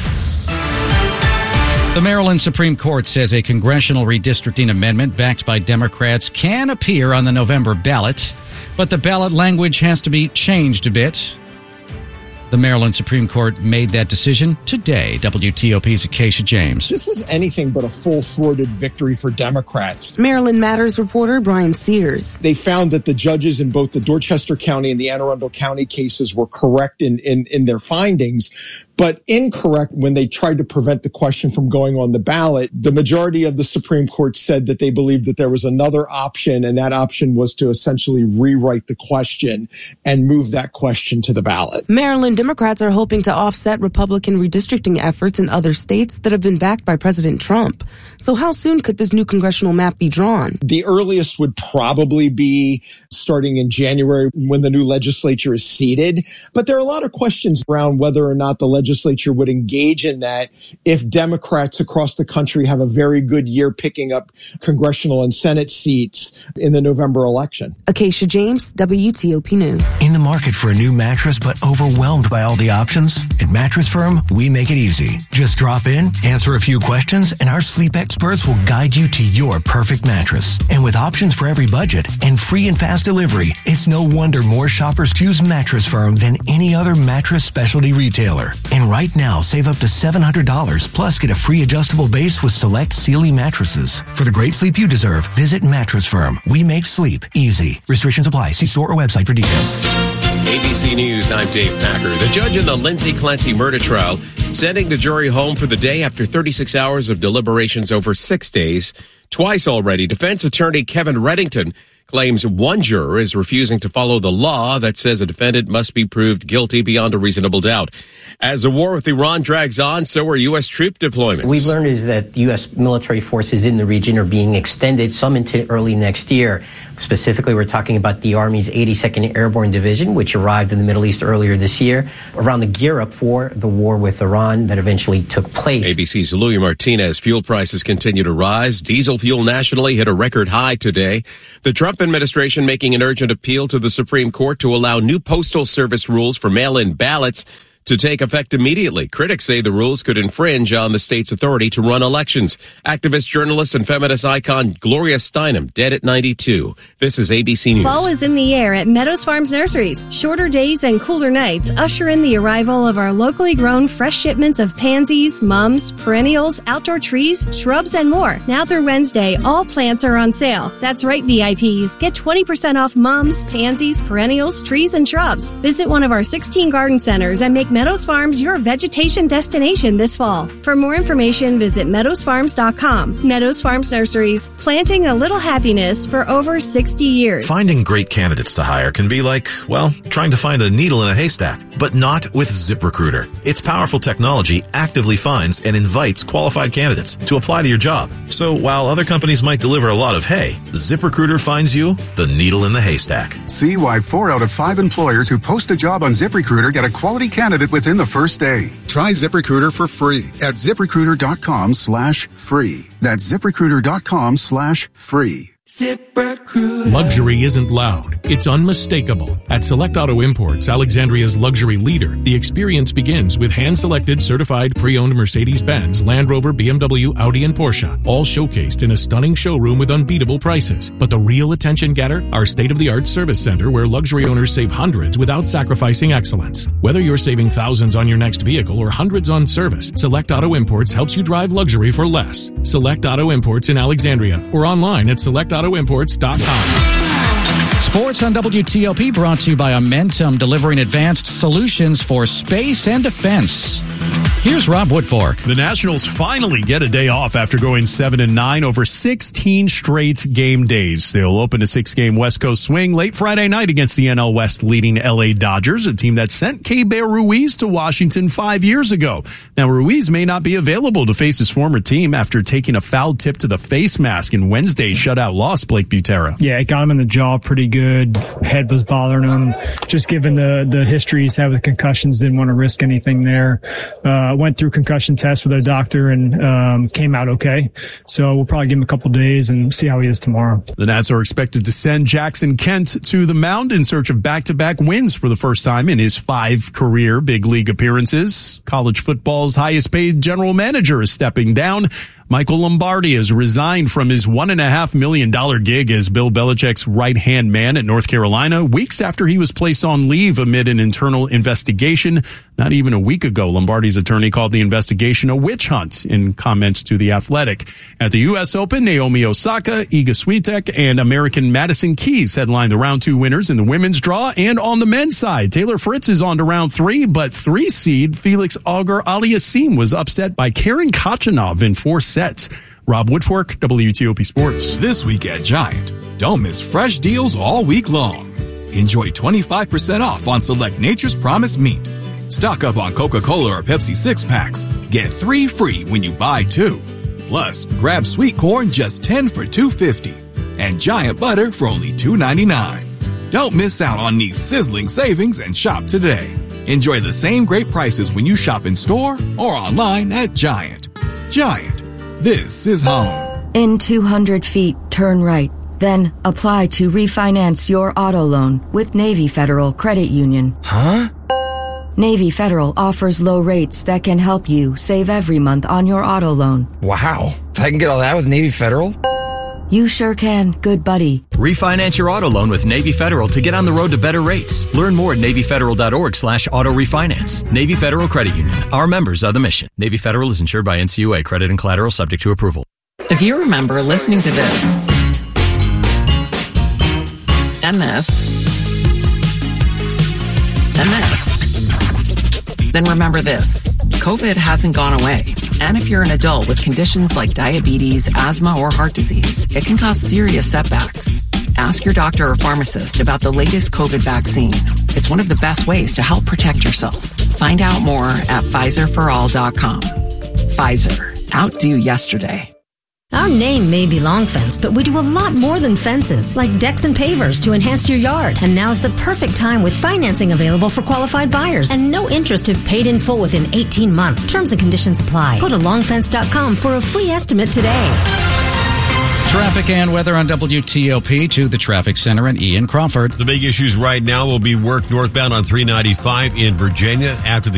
The Maryland Supreme Court says a congressional redistricting amendment backed by Democrats can appear on the November ballot, but the ballot language has to be changed a bit. The Maryland Supreme Court made that decision today. W T O P's Acacia James. This is anything but a full-throated victory for Democrats. Maryland Matters reporter Brian Sears. They found that the judges in both the Dorchester County and the Anne Arundel County cases were correct in, in, in their findings, but incorrect when they tried to prevent the question from going on the ballot. The majority of the Supreme Court said that they believed that there was another option, and that option was to essentially rewrite the question and move that question to the ballot. Maryland Democrats are hoping to offset Republican redistricting efforts in other states that have been backed by President Trump. So how soon could this new congressional map be drawn? The earliest would probably be starting in January when the new legislature is seated. But there are a lot of questions around whether or not the legislature would engage in that if Democrats across the country have a very good year picking up congressional and Senate seats in the November election. Acacia James, W T O P News. In the market for a new mattress but overwhelmed by all the options? At Mattress Firm, we make it easy. Just drop in, answer a few questions, and our sleep experts will guide you to your perfect mattress. And with options for every budget and free and fast delivery, it's no wonder more shoppers choose Mattress Firm than any other mattress specialty retailer. And right now, save up to seven hundred dollars plus get a free adjustable base with select Sealy mattresses. For the great sleep you deserve, visit Mattress Firm. We make sleep easy. Restrictions apply. See store or website for details. A B C News, I'm Dave Packer. The judge in the Lindsay Clancy murder trial sending the jury home for the day after thirty-six hours of deliberations over six days. Twice already, defense attorney Kevin Reddington claims one juror is refusing to follow the law that says a defendant must be proved guilty beyond a reasonable doubt. As the war with Iran drags on, so are U S troop deployments. We've learned is that U S military forces in the region are being extended, some into early next year. Specifically, we're talking about the Army's eighty-second Airborne Division, which arrived in the Middle East earlier this year, around the gear up for the war with Iran that eventually took place. A B C's Louis Martinez. Fuel prices continue to rise. Diesel fuel nationally hit a record high today. The Trump administration making an urgent appeal to the Supreme Court to allow new Postal Service rules for mail-in ballots to take effect immediately. Critics say the rules could infringe on the state's authority to run elections. Activist, journalist, and feminist icon Gloria Steinem, dead at ninety-two. This is A B C News. Fall is in the air at Meadows Farms Nurseries. Shorter days and cooler nights usher in the arrival of our locally grown fresh shipments of pansies, mums, perennials, outdoor trees, shrubs, and more. Now through Wednesday, all plants are on sale. That's right, V I Ps. Get twenty percent off mums, pansies, perennials, trees, and shrubs. Visit one of our sixteen garden centers and make Meadows Farms your vegetation destination this fall. For more information, visit meadows farms dot com. Meadows Farms Nurseries, planting a little happiness for over sixty years. Finding great candidates to hire can be like, well, trying to find a needle in a haystack, but not with ZipRecruiter. Its powerful technology actively finds and invites qualified candidates to apply to your job. So while other companies might deliver a lot of hay, ZipRecruiter finds you the needle in the haystack. See why four out of five employers who post a job on ZipRecruiter get a quality candidate within the first day. Try ZipRecruiter for free at ZipRecruiter.com slash free. That's ZipRecruiter.com slash free. ZipRecruiter. Luxury isn't loud. It's unmistakable. At Select Auto Imports, Alexandria's luxury leader, the experience begins with hand-selected, certified, pre-owned Mercedes-Benz, Land Rover, B M W, Audi, and Porsche, all showcased in a stunning showroom with unbeatable prices. But the real attention getter? Our state-of-the-art service center where luxury owners save hundreds without sacrificing excellence. Whether you're saving thousands on your next vehicle or hundreds on service, Select Auto Imports helps you drive luxury for less. Select Auto Imports in Alexandria or online at select auto imports dot com. Sports on W T O P brought to you by Amentum, delivering advanced solutions for space and defense. Here's Rob Woodfork. The Nationals finally get a day off after going seven and nine over sixteen straight game days. They'll open a six-game West Coast swing late Friday night against the N L West leading L A Dodgers, a team that sent K-Bear Ruiz to Washington five years ago. Now, Ruiz may not be available to face his former team after taking a foul tip to the face mask in Wednesday's shutout loss, Blake Butera. Yeah, it got him in the jaw pretty good. Head was bothering him. Just given the, the history he's had with concussions, didn't want to risk anything there. Uh, went through concussion tests with our doctor and um, came out okay. So we'll probably give him a couple days and see how he is tomorrow. The Nats are expected to send Jackson Kent to the mound in search of back-to-back wins for the first time in his five career big league appearances. College football's highest paid general manager is stepping down. Michael Lombardi has resigned from his one and a half million dollar gig as Bill Belichick's right-hand man at North Carolina weeks after he was placed on leave amid an internal investigation. Not even a week ago, Lombardi's attorney called the investigation a witch hunt in comments to The Athletic. At the U S Open, Naomi Osaka, Iga Swiatek, and American Madison Keys headline the round two winners in the women's draw. And on the men's side, Taylor Fritz is on to round three, but three seed Felix Auger-Aliassime was upset by Karen Khachanov in four sets. Rob Woodfork, W T O P Sports. This week at Giant, don't miss fresh deals all week long. Enjoy twenty-five percent off on select Nature's Promise meat. Stock up on Coca-Cola or Pepsi six-packs. Get three free when you buy two. Plus, grab sweet corn just ten for two fifty, and Giant butter for only two ninety-nine. Don't miss out on these sizzling savings and shop today. Enjoy the same great prices when you shop in store or online at Giant. Giant. This is home. In two hundred feet, turn right. Then apply to refinance your auto loan with Navy Federal Credit Union. Huh? Navy Federal offers low rates that can help you save every month on your auto loan. Wow. I can get all that with Navy Federal? You sure can, good buddy. Refinance your auto loan with Navy Federal to get on the road to better rates. Learn more at NavyFederal.org slash auto refinance. Navy Federal Credit Union. Our members are the mission. Navy Federal is insured by N C U A. Credit and collateral subject to approval. If you remember listening to this and this and this, then remember this. COVID hasn't gone away. And if you're an adult with conditions like diabetes, asthma, or heart disease, it can cause serious setbacks. Ask your doctor or pharmacist about the latest COVID vaccine. It's one of the best ways to help protect yourself. Find out more at Pfizer for all dot com. Pfizer. Outdo yesterday. Our name may be Long Fence, but we do a lot more than fences, like decks and pavers to enhance your yard. And now's the perfect time with financing available for qualified buyers and no interest if paid in full within eighteen months. Terms and conditions apply. Go to long fence dot com for a free estimate today. Traffic and weather on W T O P to the Traffic Center and Ian Crawford. The big issues right now will be work northbound on three ninety-five in Virginia after the